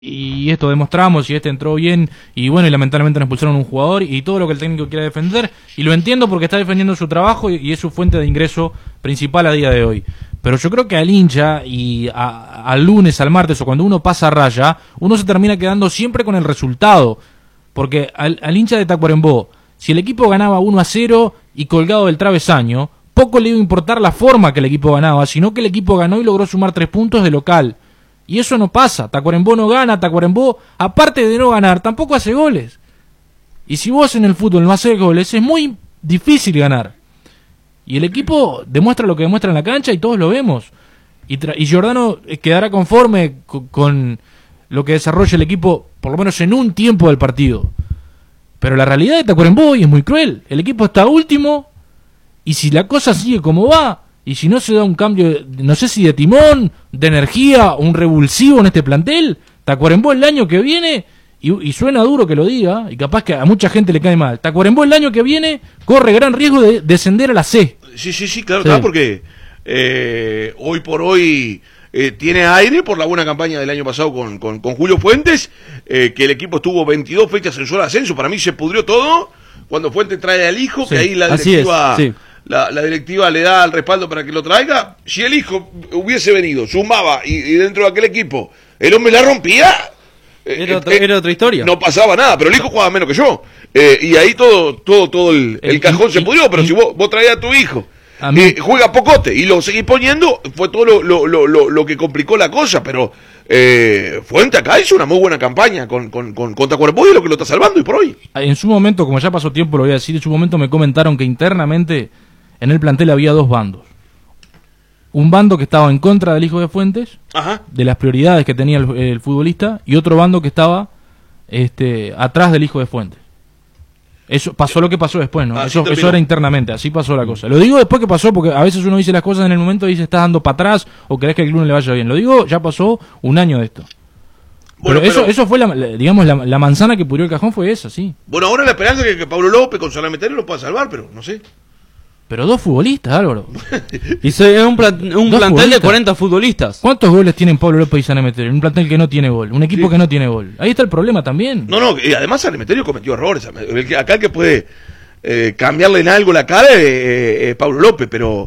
y esto demostramos, y este entró bien, y bueno, y lamentablemente nos expulsaron un jugador, y todo lo que el técnico quiera defender, y lo entiendo porque está defendiendo su trabajo, y es su fuente de ingreso principal a día de hoy. Pero yo creo que al hincha, y al lunes, al martes, o cuando uno pasa a raya, uno se termina quedando siempre con el resultado, porque al hincha de Tacuarembó, si el equipo ganaba 1-0 y colgado del travesaño, poco le iba a importar la forma que el equipo ganaba, sino que el equipo ganó y logró sumar 3 puntos de local. Y eso no pasa. Tacuarembó no gana, Tacuarembó, aparte de no ganar, tampoco hace goles. Y si vos en el fútbol no haces goles, es muy difícil ganar. Y el equipo demuestra lo que demuestra en la cancha y todos lo vemos. Y Giordano quedará conforme con lo que desarrolla el equipo, por lo menos en un tiempo del partido. Pero la realidad de Tacuarembó hoy es muy cruel. El equipo está último, y si la cosa sigue como va, y si no se da un cambio, no sé si de timón, de energía, un revulsivo en este plantel, Tacuarembó el año que viene, y suena duro que lo diga, y capaz que a mucha gente le cae mal, Tacuarembó el año que viene corre gran riesgo de descender a la C. Sí, claro, sí. Porque hoy por hoy tiene aire por la buena campaña del año pasado con Julio Fuentes, que el equipo estuvo 22 fechas en solo ascenso. Para mí se pudrió todo cuando Fuentes trae al hijo, sí, que ahí la directiva... La directiva le da el respaldo para que lo traiga. Si el hijo hubiese venido, sumaba y dentro de aquel equipo el hombre la rompía, era otra historia. No pasaba nada, pero el hijo jugaba menos que yo. Y ahí todo el cajón se pudrió. Pero si vos traías a tu hijo juega pocote y lo seguís poniendo, fue todo lo que complicó la cosa. Pero Fuente acá hizo una muy buena campaña con Tacuarembó, y lo que lo está salvando y por hoy. En su momento, como ya pasó tiempo, lo voy a decir, en su momento me comentaron que internamente en el plantel había dos bandos. Un bando que estaba en contra del hijo de Fuentes, ajá, de las prioridades que tenía el futbolista, y otro bando que estaba atrás del hijo de Fuentes. Eso pasó lo que pasó después, ¿no? Eso era internamente, así pasó la cosa. Lo digo después que pasó, porque a veces uno dice las cosas en el momento y dice estás dando para atrás o querés que el club le vaya bien. Lo digo, ya pasó un año de esto. Bueno, pero eso fue la manzana que pudrió el cajón, fue esa, sí. Bueno, ahora la esperanza es que Pablo López con Salameterio lo pueda salvar, pero no sé. Pero dos futbolistas, Álvaro. Y es un plantel de 40 futbolistas. ¿Cuántos goles tienen Pablo López y Sanemeterio? Un plantel que no tiene gol, un equipo que no tiene gol. Ahí está el problema también. No, y además Sanemeterio cometió errores. Acá el que puede cambiarle en algo la cara es Pablo López, pero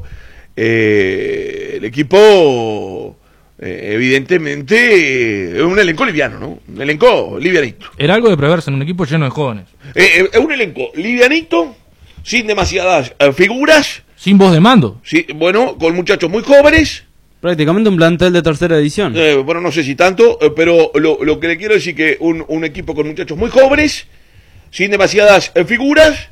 el equipo evidentemente es un elenco liviano, ¿no? Un elenco livianito. Era algo de preverse en un equipo lleno de jóvenes. Es un elenco livianito, sin demasiadas figuras. Sin voz de mando. Sí, bueno, con muchachos muy jóvenes. Prácticamente un plantel de tercera edición. Bueno, no sé si tanto, pero lo que le quiero decir que un equipo con muchachos muy jóvenes, sin demasiadas figuras,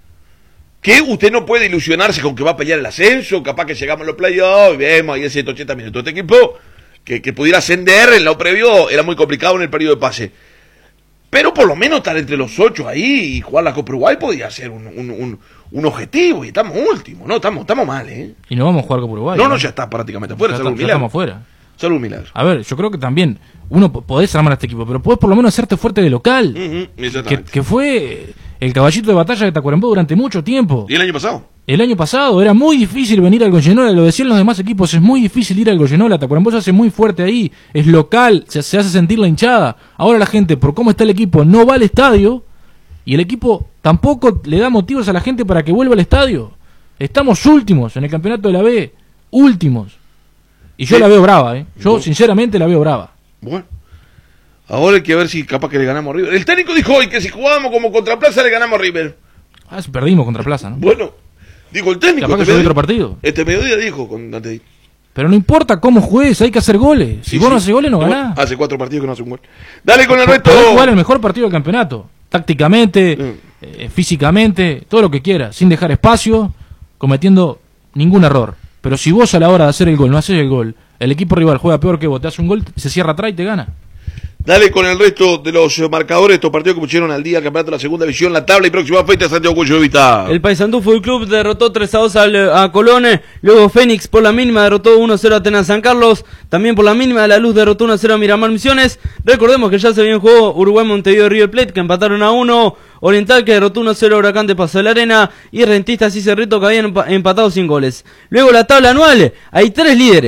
que usted no puede ilusionarse con que va a pelear el ascenso, capaz que llegamos a los playoffs y vemos ahí 180 minutos. Este equipo que pudiera ascender en lo previo era muy complicado en el periodo de pase. Pero por lo menos estar entre los 8 ahí y jugar la Copa Uruguay podría ser un objetivo, y estamos últimos, ¿no? Estamos mal, ¿eh? Y no vamos a jugar Copa Uruguay. No, ya está prácticamente afuera, ya estamos afuera. Solo un milagro. A ver, yo creo que también uno podés armar a este equipo, pero podés por lo menos hacerte fuerte de local. Que fue el caballito de batalla de Tacuarembó durante mucho tiempo. ¿Y el año pasado? El año pasado era muy difícil venir al Goyenola, lo decían los demás equipos, es muy difícil ir al Goyenola, Tacuarembó se hace muy fuerte ahí, es local, se hace sentir la hinchada. Ahora la gente, por cómo está el equipo, no va al estadio, y el equipo tampoco le da motivos a la gente para que vuelva al estadio. Estamos últimos en el campeonato de la B, últimos. Y yo la veo brava, yo sinceramente la veo brava. Bueno, ahora hay que ver si capaz que le ganamos a River. El técnico dijo hoy que si jugábamos como contra Plaza le ganamos a River. Si perdimos contra Plaza, ¿no? Bueno, dijo el técnico. Capaz que fue otro partido. Este mediodía dijo con Dante. Pero no importa cómo juegues, hay que hacer goles. Si vos no haces goles, no ganás. Hace 4 partidos que no hace un gol. Dale con el resto. Podés jugar el mejor partido del campeonato. Tácticamente, físicamente, todo lo que quieras. Sin dejar espacio, cometiendo ningún error. Pero si vos a la hora de hacer el gol no haces el gol, el equipo rival juega peor que vos, te hace un gol, se cierra atrás y te gana. Dale con el resto de los marcadores, estos partidos que pusieron al día el campeonato de la segunda división, la tabla y próxima fecha Santiago Cuyo de Vita. El Paysandú Fútbol Club derrotó 3-2 a Colón, luego Fénix por la mínima derrotó 1-0 a Atenas San Carlos, también por la mínima La Luz derrotó 1-0 a Miramar Misiones. Recordemos que ya se había en juego Uruguay Montevideo River Plate, que empataron a 1, Oriental que derrotó 1-0 a Huracán de Paso de la Arena, y Rentistas y Cerrito que habían empatado sin goles. Luego la tabla anual, hay 3 líderes.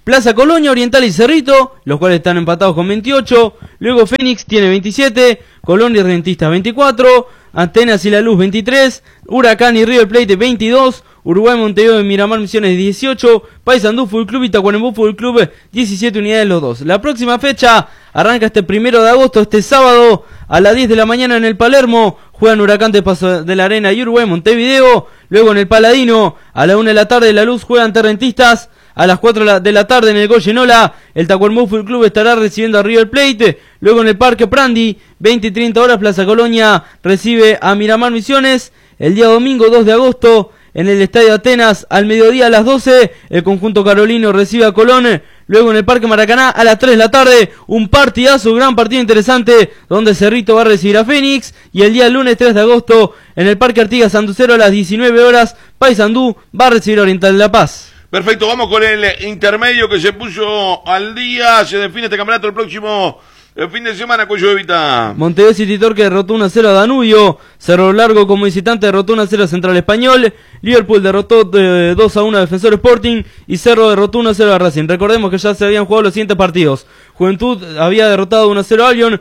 Plaza Colonia, Oriental y Cerrito, los cuales están empatados con 28. Luego Fénix tiene 27, Colonia y Rentistas 24, Atenas y La Luz 23, Huracán y River Plate 22, Uruguay, Montevideo y Miramar Misiones 18, Paysandú Fútbol Club y Tacuarembó Fútbol Club 17 unidades los dos. La próxima fecha arranca este 1 de agosto, este sábado a las 10 de la mañana en el Palermo. Juegan Huracán de Paso de la Arena y Uruguay, Montevideo. Luego en el Paladino a la 1 de la tarde La Luz juegan Rentistas. A las 4 de la tarde en el Goyenola, el Tacuarembó Fútbol Club estará recibiendo a River Plate. Luego en el Parque Prandi, 20 y 30 horas, Plaza Colonia recibe a Miramar Misiones. El día domingo 2 de agosto, en el Estadio Atenas, al mediodía a las 12, el conjunto carolino recibe a Colón. Luego en el Parque Maracaná, a las 3 de la tarde, un partidazo, un gran partido interesante, donde Cerrito va a recibir a Fénix. Y el día lunes 3 de agosto, en el Parque Artigas Santucero, a las 19 horas, Paysandú va a recibir a Oriental de La Paz. Perfecto, vamos con el intermedio que se puso al día. Se define este campeonato el próximo fin de semana, Cuello de Vita. Montevideo City Torque derrotó 1-0 a Danubio. Cerro Largo como visitante derrotó 1-0 a Central Español. Liverpool derrotó 2-1 a Defensor Sporting. Y Cerro derrotó 1-0 a Racing. Recordemos que ya se habían jugado los siguientes partidos. Juventud había derrotado 1-0 a Albion.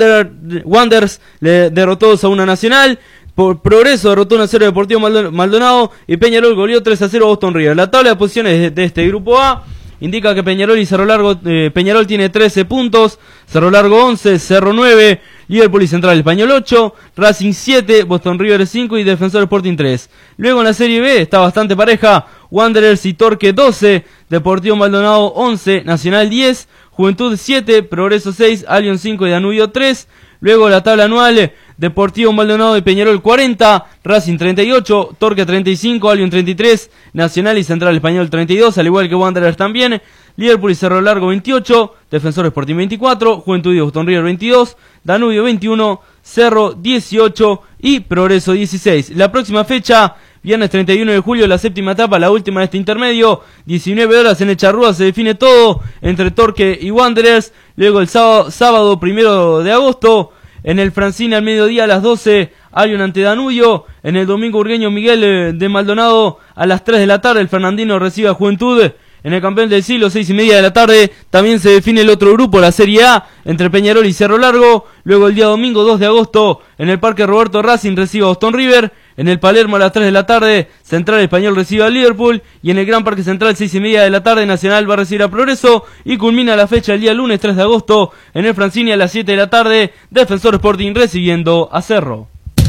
Wanderers le derrotó 2-1 a Nacional. Por Progreso derrotó 1-0 Deportivo Maldonado y Peñarol goleó 3-0 a Boston River. La tabla de posiciones de este grupo A indica que Peñarol y Cerro Largo, Peñarol tiene 13 puntos, Cerro Largo 11, Cerro 9, Liverpool y Central Español 8, Racing 7, Boston River 5 y Defensor Sporting 3. Luego en la Serie B está bastante pareja, Wanderers y Torque 12, Deportivo Maldonado 11, Nacional 10, Juventud 7, Progreso 6, Albion 5 y Danubio 3. Luego la tabla anual, Deportivo Maldonado y Peñarol 40, Racing 38, Torque 35, Albion 33, Nacional y Central Español 32, al igual que Wanderers también, Liverpool y Cerro Largo 28, Defensor Sporting 24, Juventud y Boston River 22, Danubio 21, Cerro 18 y Progreso 16. La próxima fecha, viernes 31 de julio, la séptima etapa, la última de este intermedio, 19 horas en el Charrúa se define todo entre Torque y Wanderers. Luego el sábado 1 de agosto, en el Francine al mediodía a las 12, Albion ante Danubio. En el domingo Urgueño Miguel de Maldonado a las 3 de la tarde, el Fernandino recibe a Juventud. En el campeón del siglo, 6:30 de la tarde, también se define el otro grupo, la Serie A, entre Peñarol y Cerro Largo. Luego el día domingo 2 de agosto, en el Parque Roberto Racing recibe a Boston River. En el Palermo a las 3 de la tarde, Central Español recibe a Liverpool. Y en el Gran Parque Central, 6:30 de la tarde, Nacional va a recibir a Progreso. Y culmina la fecha el día lunes 3 de agosto, en el Francini a las 7 de la tarde, Defensor Sporting recibiendo a Cerro.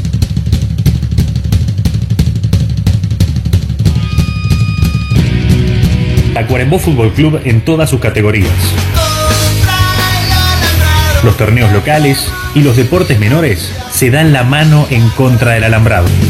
Tacuarembó Fútbol Club en todas sus categorías. Los torneos locales y los deportes menores se dan la mano en contra del alambrado.